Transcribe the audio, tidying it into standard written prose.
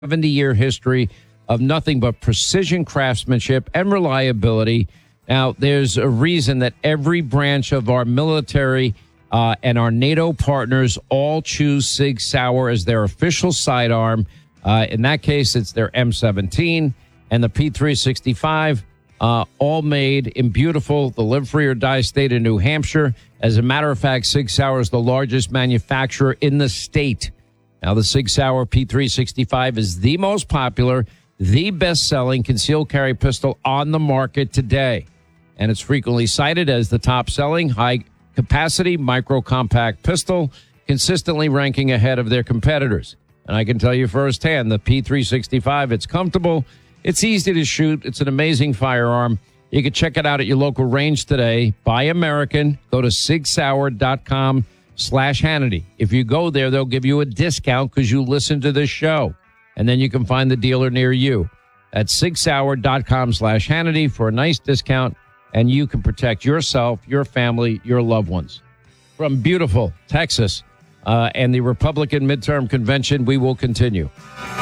70-year history of nothing but precision craftsmanship and reliability. Now, there's a reason that every branch of our military and our NATO partners all choose Sig Sauer as their official sidearm. In that case, it's their M17 and the P365, all made in beautiful, the live free or die state of New Hampshire. As a matter of fact, Sig Sauer is the largest manufacturer in the state. Now, the Sig Sauer P365 is the most popular, the best-selling concealed carry pistol on the market today. And it's frequently cited as the top-selling high-capacity micro-compact pistol, consistently ranking ahead of their competitors. And I can tell you firsthand, the P365, it's comfortable, it's easy to shoot, it's an amazing firearm. You can check it out at your local range today. Buy American. Go to sigsauer.com/Hannity. If you go there, they'll give you a discount because you listen to this show. And then you can find the dealer near you at sigsauer.com/Hannity for a nice discount, and you can protect yourself, your family, your loved ones. From beautiful Texas and the Republican midterm convention, we will continue.